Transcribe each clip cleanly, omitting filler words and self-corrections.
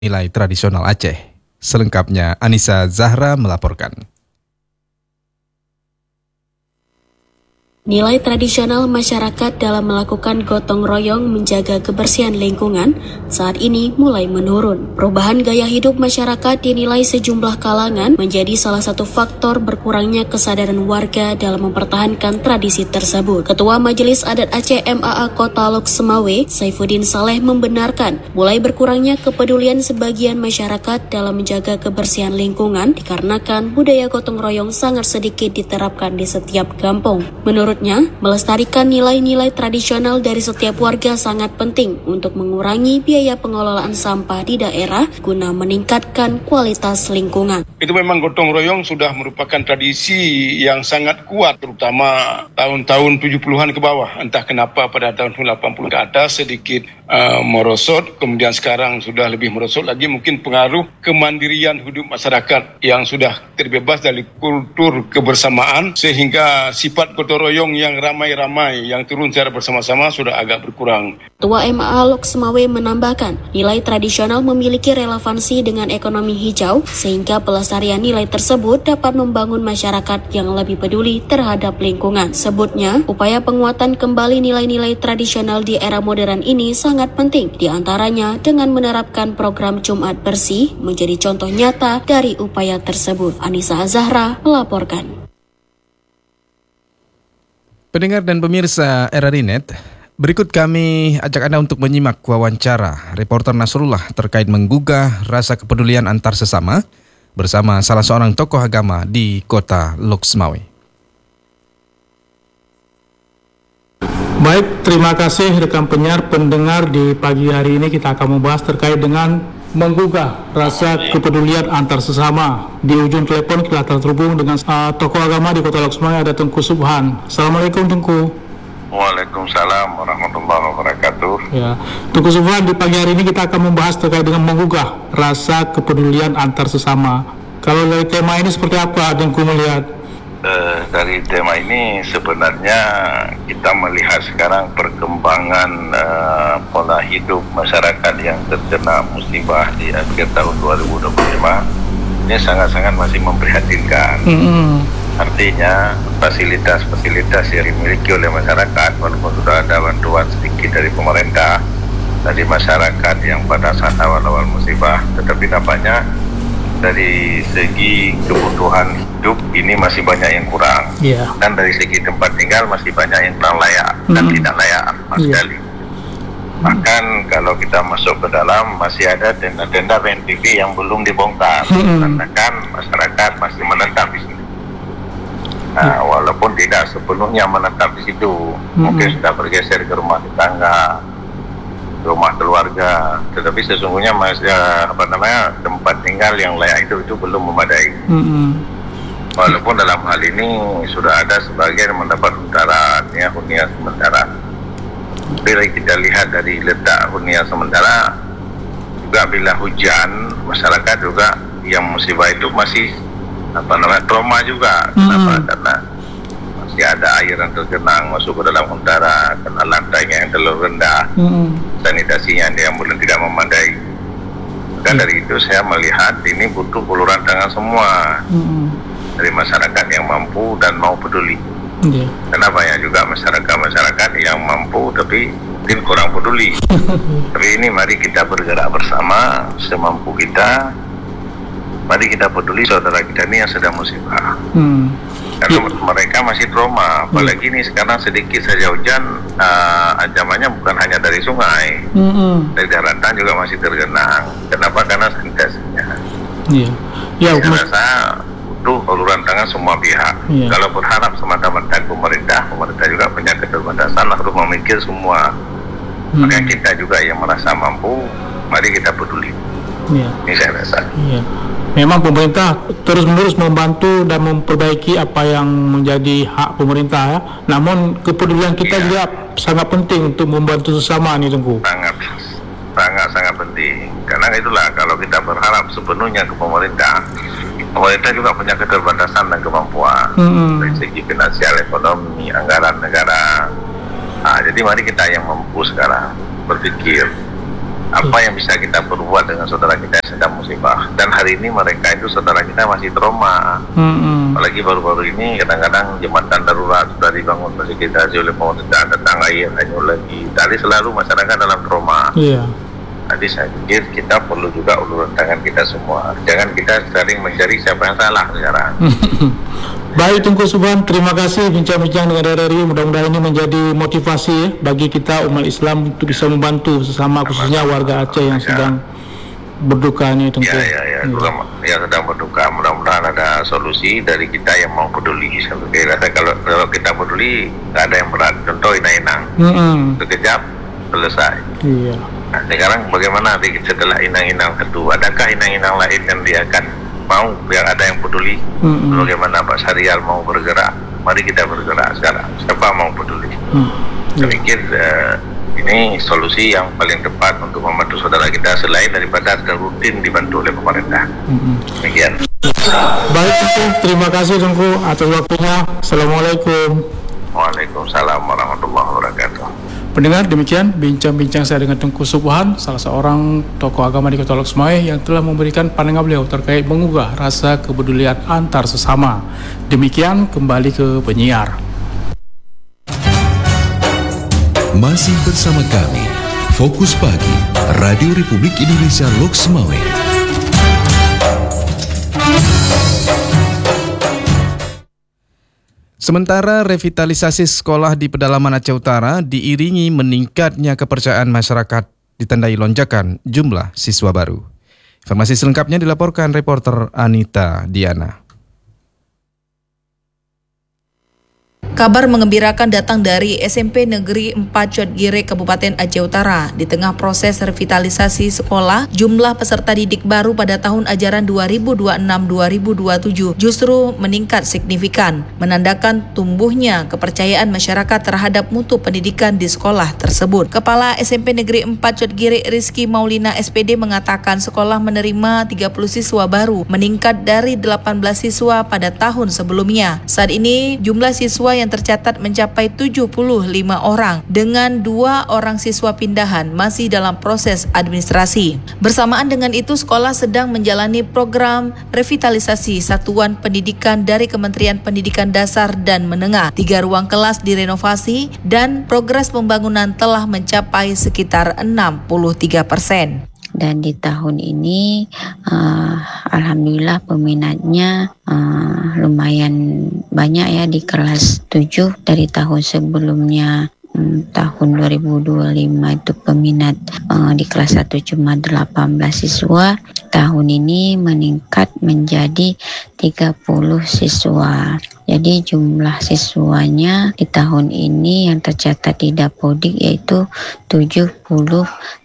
nilai tradisional Aceh. Selengkapnya Anissa Zahra melaporkan. Nilai tradisional masyarakat dalam melakukan gotong royong menjaga kebersihan lingkungan saat ini mulai menurun. Perubahan gaya hidup masyarakat dinilai sejumlah kalangan menjadi salah satu faktor berkurangnya kesadaran warga dalam mempertahankan tradisi tersebut. Ketua Majelis Adat Aceh MAA Kota Lok Semawe, Saifuddin Saleh membenarkan mulai berkurangnya kepedulian sebagian masyarakat dalam menjaga kebersihan lingkungan dikarenakan budaya gotong royong sangat sedikit diterapkan di setiap kampung. Menurutnya, melestarikan nilai-nilai tradisional dari setiap warga sangat penting untuk mengurangi biaya pengelolaan sampah di daerah guna meningkatkan kualitas lingkungan. Itu memang gotong royong sudah merupakan tradisi yang sangat kuat, terutama tahun-tahun 70-an ke bawah. Entah kenapa pada tahun 80 ke atas sedikit merosot, kemudian sekarang sudah lebih merosot lagi, mungkin pengaruh kemandirian hidup masyarakat yang sudah terbebas dari kultur kebersamaan, sehingga sifat gotong royong yang ramai-ramai, yang turun secara bersama-sama sudah agak berkurang. Ketua MAA Lok Semawe menambahkan, nilai tradisional memiliki relevansi dengan ekonomi hijau, sehingga pelestarian nilai tersebut dapat membangun masyarakat yang lebih peduli terhadap lingkungan. Sebutnya, upaya penguatan kembali nilai-nilai tradisional di era modern ini sangat penting, diantaranya dengan menerapkan program Jumat Bersih menjadi contoh nyata dari upaya tersebut. Anissa Zahra melaporkan. Pendengar dan pemirsa RRI.net, berikut kami ajak Anda untuk menyimak wawancara reporter Nasrullah terkait menggugah rasa kepedulian antar sesama bersama salah seorang tokoh agama di kota Lok Semawe. Baik, terima kasih rekan pendengar. Di pagi hari ini kita akan membahas terkait dengan menggugah rasa kepedulian antar sesama. Di ujung telepon kita terhubung dengan tokoh agama di kota Lok Semawe, ada Tengku Subhan. Assalamualaikum Tengku. Waalaikumsalam warahmatullahi wabarakatuh. Ya, Tengku Subhan, di pagi hari ini kita akan membahas terkait dengan menggugah rasa kepedulian antar sesama. Kalau dari tema ini seperti apa Tengku melihat? Dari tema ini sebenarnya kita melihat sekarang perkembangan pola hidup masyarakat yang terkena musibah di akhir tahun 2025 ini sangat-sangat masih memprihatinkan. Artinya fasilitas-fasilitas yang dimiliki oleh masyarakat, walaupun sudah ada bantuan sedikit dari pemerintah, dari masyarakat yang pada saat awal-awal musibah, tetapi nampaknya dari segi kebutuhan hidup ini masih banyak yang kurang, dan dari segi tempat tinggal masih banyak yang kurang layak dan tidak layak sama sekali. Bahkan kalau kita masuk ke dalam masih ada tenda-tenda PNPB yang belum dibongkar, karena kan masyarakat masih menetap di sini. Nah, walaupun tidak sepenuhnya menetap di situ, mungkin sudah bergeser ke rumah tetangga, rumah keluarga, tetapi sesungguhnya masih tempat tinggal yang layak itu belum memadai. Walaupun dalam hal ini sudah ada sebagian mendapat hunian sementara. Bila kita lihat dari letak hunian sementara, juga bila hujan, masyarakat juga yang musibah itu masih trauma juga. Kenapa? Karena masih ada air yang tergenang masuk ke dalam huntara, karena lantainya yang terlalu rendah, sanitasinya yang mungkin tidak memadai. Dan dari itu saya melihat ini butuh uluran tangan semua dari masyarakat yang mampu dan mau peduli. Kenapa ya juga masyarakat yang mampu tapi mungkin kurang peduli. Tapi ini mari kita bergerak bersama semampu kita. Mari kita peduli saudara kita ini yang sedang musibah. Karena mereka masih trauma, apalagi ini sekarang sedikit saja hujan, ancamannya bukan hanya dari sungai, dari daratan juga masih tergenang. Kenapa? Karena sanitasinya. Saya rasa butuh uluran tangan semua pihak. Kalau berharap semata-mata pemerintah juga punya keterbatasan, harus memikir semua. Maka kita juga yang merasa mampu, mari kita peduli. Ini saya rasa. Memang pemerintah terus-menerus membantu dan memperbaiki apa yang menjadi hak pemerintah, ya. Namun kepedulian kita juga sangat penting untuk membantu sesama nih, Tengku. Sangat penting. Karena itulah kalau kita berharap sepenuhnya ke pemerintah juga punya keterbatasan dan kemampuan dari segi finansial, ekonomi, anggaran negara. Jadi mari kita yang mampu sekarang berpikir apa yang bisa kita berbuat dengan saudara kita yang sedang musibah. Dan hari ini mereka itu saudara kita masih trauma. Apalagi baru-baru ini kadang-kadang jembatan darurat sudah dibangun fasilitasi oleh pemerintah, datang air hanya lagi. Tadi selalu masyarakat dalam trauma. Jadi saya pikir kita perlu juga uluran tangan kita semua. Jangan kita saling mencari siapa yang salah sekarang. Baik Tengku Subhan, terima kasih bincang-bincang dengan RRI. Mudah-mudahan ini menjadi motivasi ya, bagi kita umat Islam untuk bisa membantu sesama, khususnya warga Aceh yang sedang berduka ini Tengku. Ya, sedang berduka. Mudah-mudahan ada solusi dari kita yang mau peduli. Kalau kita peduli, nggak ada yang berat. Contoh inang-inang, sekejap selesai. Iya. Nah, sekarang bagaimana setelah inang-inang itu? Adakah inang-inang lain yang dia akan mau biar ada yang peduli? Bagaimana Pak Syarial mau bergerak? Mari kita bergerak sekarang. Siapa mau peduli? Saya pikir ini solusi yang paling tepat untuk membantu saudara kita selain daripada rutin dibantu oleh pemerintah. Demikian. Baik Tengku, terima kasih Tengku atas waktunya. Assalamualaikum. Waalaikumsalam warahmatullahi wabarakatuh. Pendengar, demikian bincang-bincang saya dengan Tengku Subhan, salah seorang tokoh agama di Kota Lok Semawe yang telah memberikan pandangan beliau terkait menggugah rasa kepedulian antar sesama. Demikian, kembali ke penyiar. Masih bersama kami, Fokus Pagi, Radio Republik Indonesia Lok Semawe. Sementara revitalisasi sekolah di pedalaman Aceh Utara diiringi meningkatnya kepercayaan masyarakat ditandai lonjakan jumlah siswa baru. Informasi selengkapnya dilaporkan reporter Anita Diana. Kabar mengembirakan datang dari SMP Negeri 4 Cotgire, Kabupaten Aceh Utara. Di tengah proses revitalisasi sekolah, jumlah peserta didik baru pada tahun ajaran 2026-2027 justru meningkat signifikan, menandakan tumbuhnya kepercayaan masyarakat terhadap mutu pendidikan di sekolah tersebut. Kepala SMP Negeri 4 Cotgire, Rizky Maulina SPD, mengatakan sekolah menerima 30 siswa baru, meningkat dari 18 siswa pada tahun sebelumnya. Saat ini, jumlah siswa yang tercatat mencapai 75 orang dengan 2 orang siswa pindahan masih dalam proses administrasi. Bersamaan dengan itu, sekolah sedang menjalani program revitalisasi satuan pendidikan dari Kementerian Pendidikan Dasar dan Menengah. 3 ruang kelas direnovasi dan progres pembangunan telah mencapai sekitar 63%. Dan di tahun ini alhamdulillah peminatnya lumayan banyak ya di kelas 7 dari tahun sebelumnya. Tahun 2025 itu peminat di kelas 1 cuma 18 siswa. Tahun ini meningkat menjadi 30 siswa. Jadi jumlah siswanya di tahun ini yang tercatat di Dapodik yaitu 75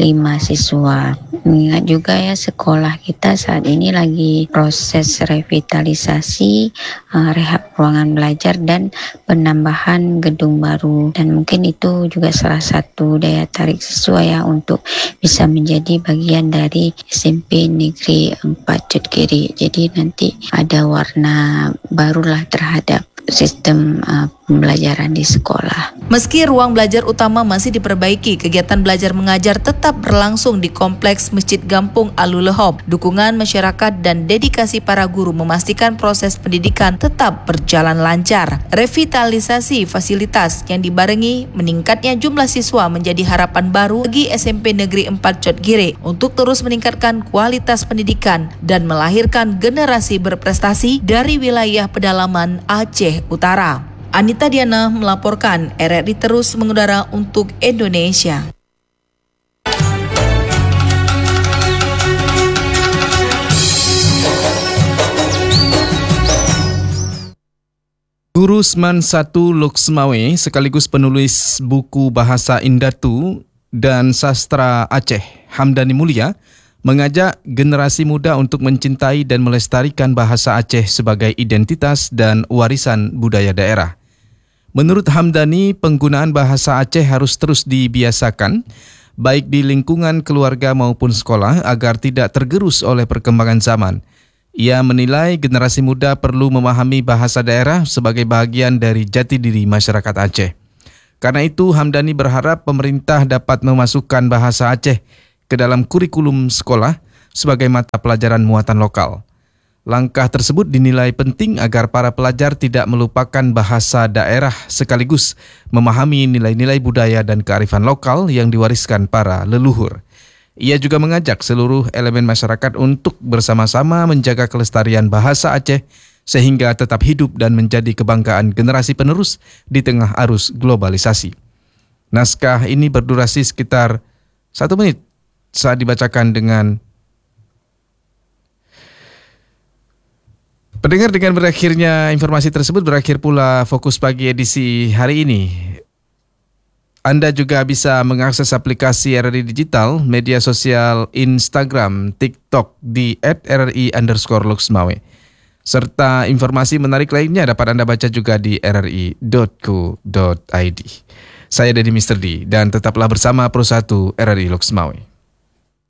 siswa. Mengingat juga ya sekolah kita saat ini lagi proses revitalisasi, rehab ruangan belajar dan penambahan gedung baru. Dan mungkin itu juga salah satu daya tarik siswa ya untuk bisa menjadi bagian dari SMP Negeri 4 Cotgire. Jadi nanti ada warna barulah terhadap sistem pembelajaran di sekolah. Meski ruang belajar utama masih diperbaiki, kegiatan belajar mengajar tetap berlangsung di Kompleks Masjid Gampung Alulehob. Dukungan masyarakat dan dedikasi para guru memastikan proses pendidikan tetap berjalan lancar. Revitalisasi fasilitas yang dibarengi meningkatnya jumlah siswa menjadi harapan baru bagi SMP Negeri 4 Cotgire untuk terus meningkatkan kualitas pendidikan dan melahirkan generasi berprestasi dari wilayah pedalaman Aceh Utara. Anita Diana melaporkan, RRI terus mengudara untuk Indonesia. Guru Seman 1 Lok Semawe sekaligus penulis buku bahasa Indatu dan sastra Aceh, Hamdani Mulia, mengajak generasi muda untuk mencintai dan melestarikan bahasa Aceh sebagai identitas dan warisan budaya daerah. Menurut Hamdani, penggunaan bahasa Aceh harus terus dibiasakan, baik di lingkungan keluarga maupun sekolah, agar tidak tergerus oleh perkembangan zaman. Ia menilai generasi muda perlu memahami bahasa daerah sebagai bagian dari jati diri masyarakat Aceh. Karena itu, Hamdani berharap pemerintah dapat memasukkan bahasa Aceh ke dalam kurikulum sekolah sebagai mata pelajaran muatan lokal. Langkah tersebut dinilai penting agar para pelajar tidak melupakan bahasa daerah sekaligus memahami nilai-nilai budaya dan kearifan lokal yang diwariskan para leluhur. Ia juga mengajak seluruh elemen masyarakat untuk bersama-sama menjaga kelestarian bahasa Aceh sehingga tetap hidup dan menjadi kebanggaan generasi penerus di tengah arus globalisasi. Naskah ini berdurasi sekitar 1 menit saat dibacakan dengan pendengar. Dengan berakhirnya informasi tersebut, berakhir pula Fokus Pagi edisi hari ini. Anda juga bisa mengakses aplikasi RRI Digital, media sosial Instagram, TikTok di @RRI_Loksmawe. Serta informasi menarik lainnya dapat Anda baca juga di rri.co.id. Saya Dedi Mr. D dan tetaplah bersama Pro 1 RRI Loksmawe.